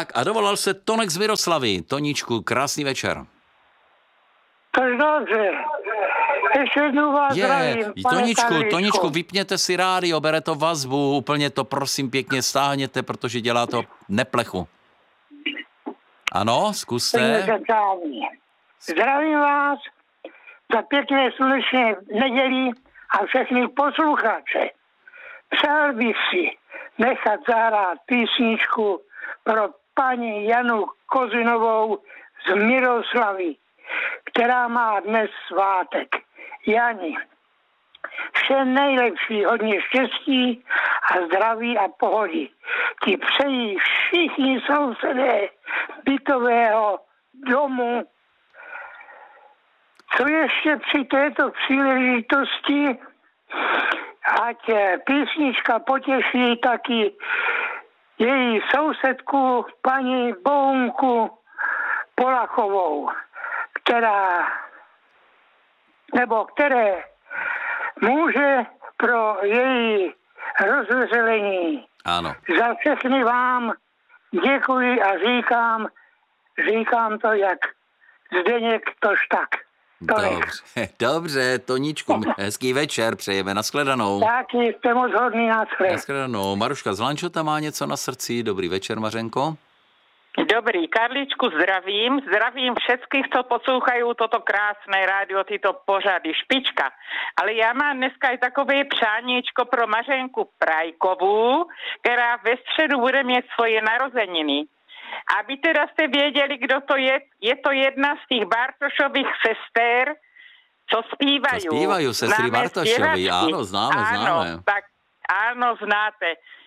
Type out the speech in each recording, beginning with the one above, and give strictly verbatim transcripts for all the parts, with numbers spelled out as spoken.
Tak a dovolal se Tonek z Miroslavy. Toničku, krásný večer. To je dobře. Ještě jednou vás Je, zdravím, pane Toničku, Karlíčku. Toničku, vypněte si rádio, bere to vazbu, úplně to prosím pěkně stáhněte, protože dělá to neplechu. Ano, zkuste. Zdravím vás za pěkné slunečné neděli a všechny posluchače. Přál bych si nechat zahrát písničku pro paní Janu Kozinovou z Miroslavy, která má dnes svátek. Jani, vše nejlepší, hodně štěstí a zdraví a pohody. Ti přejí všichni sousedé bytového domu. Co ještě při této příležitosti, ať písnička potěší taky její sousedku paní Bohunku Polachovou, která nebo které může pro její rozveselení. Ano. Za všechny vám děkuji a říkám, říkám to jak Zdeněk tož tak. Dobře, dobře, Toničku, hezký večer, přejeme, nashledanou. Taky jste moc hodný, nashledanou. Nashledanou. Maruška z Lančota má něco na srdci, dobrý večer, Mařenko. Dobrý, Karličku zdravím, zdravím všetkých, co poslouchají toto krásné rádio, tyto pořady, špička. Ale já mám dneska i takové přáníčko pro Mařenku Prajkovou, která ve středu bude mít svoje narozeniny. Aby teda jste věděli, kdo to je, je to jedna z těch Bartošových sester, co zpívají. Co zpívají, sestry Bartošovi, ano, známe, ano, známe. Tak, ano, znáte.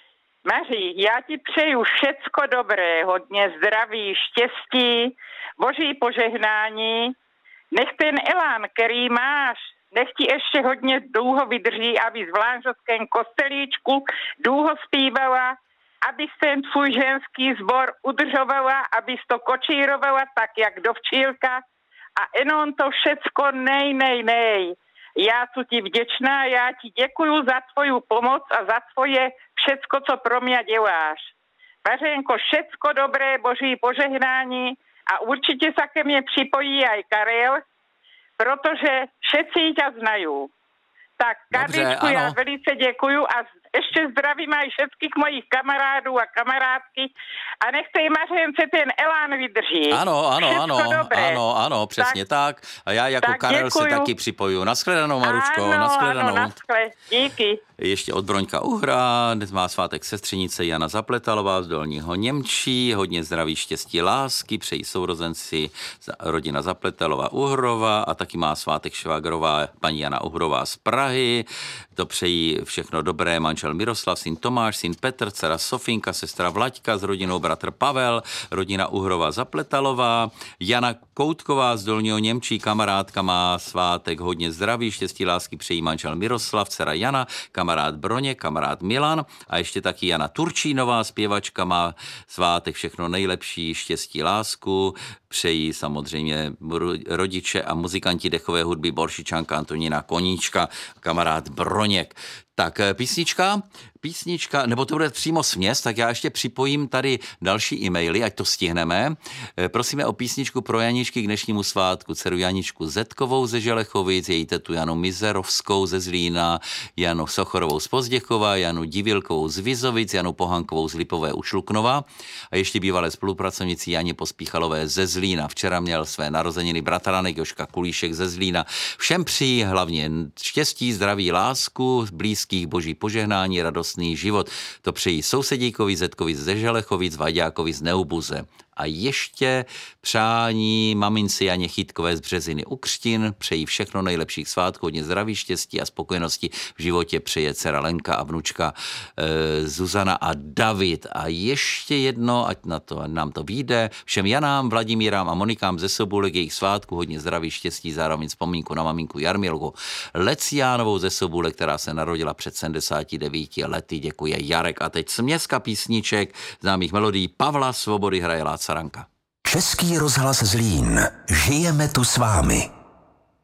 Maří, já ti přeju všecko dobré, hodně zdraví, štěstí, boží požehnání. Nech ten elán, který máš, nech ti ještě hodně dlouho vydrží, aby v Lanžotském kostelíčku dlouho zpívala, abys ten tvůj ženský sbor udržovala, abys to kočírovala tak, jak dovčílka. A jenom to všecko nej, nej, nej. Já tu ti vděčná, já ti děkuju za tvoju pomoc a za tvoje všecko, co pro mě děláš. Mařenko, všecko dobré, boží požehnání a určitě se ke mně připojí aj Karel, protože všetci tě znají. Tak, Karličku, já velice děkuju a ještě zdravím aj všetkých mojich kamarádů a kamarádky a nech tej Mařence ten elán vydrží. Ano, ano, Všetko ano, dobré. ano, ano, přesně tak. tak. A já jako tak Karel děkuju. se taky připoju. Nashledanou, Maruško, ano, nashledanou. Ano, naschle, díky. Ještě od Broňka Uhra, dnes má svátek sestřenice Jana Zapletalová z Dolního Němčí, hodně zdraví, štěstí, lásky, přejí sourozenci rodina Zapletalová Uhrova a taky má svátek švagrová paní Jana Uhrová z Prahy, to přejí všechno dobré manžel Miroslav, syn Tomáš, syn Petr, dcera Sofinka, sestra Vlaďka s rodinou bratr Pavel, rodina Uhrová Zapletalová, Jana Koutková z Dolního Němčí, kamarádka má svátek, hodně zdraví, štěstí, lásky, přejí manžel Miroslav, dcera Jana, kamarád Broně, kamarád Milan a ještě taky Jana Turčínová, zpěvačka, má svátek, všechno nejlepší, štěstí, lásku, přejí samozřejmě rodiče a muzikanti dechové hudby Boršičanka Antonína Koníčka, kamarád Broněk. Tak písnička, písnička, nebo to bude přímo směs, tak já ještě připojím tady další e-maily, ať to stihneme. Prosíme o písničku pro Janičky k dnešnímu svátku, dceru Janičku Zetkovou ze Želechovic, její tetu Janu Mizerovskou ze Zlína, Janu Sochorovou z Pozděchova, Janu Divilkovou z Vizovic, Janu Pohankovou z Lipové u Šluknova a ještě bývalé spolupracovnici Janě Pospíchalové ze Zlína. Včera měl své narozeniny bratranek Joška Kulíšek ze Zlína. Všem přijí hlavně štěstí, zdraví, lásku, blízkých boží požehnání, radostný život. To přejí sousedíkovi Zetkovi ze Želechovic, Vaďákovi z Neubuze. A ještě přání mamince Janě Chytkové z Březiny u Křtin, přejí všechno nejlepších svátků, hodně zdraví, štěstí a spokojenosti v životě, přeje dcera Lenka a vnučka e, Zuzana a David. A ještě jedno, ať na to, nám to vyjde, všem Janám, Vladimírám a Monikám ze Sobůlek jejich svátku, hodně zdraví, štěstí, zároveň vzpomínku na maminku Jarmilku Leciánovou ze Sobůlek, která se narodila před sedmdesáti devíti lety. Děkuje Jarek. A teď směska písniček známých melodií Pavla Svobody hraje Láca Ranka. Český rozhlas Zlín. Žijeme tu s vámi.